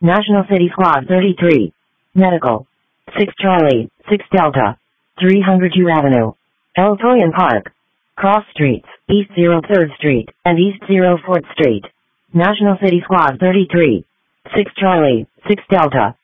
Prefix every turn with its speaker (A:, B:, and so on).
A: National City Squad 33. Medical. 6 Charlie, 6 Delta. 300 U Avenue. El Toyan Park. Cross Streets, East 03rd Street, and East 04th Street. National City Squad 33. 6 Charlie, 6 Delta.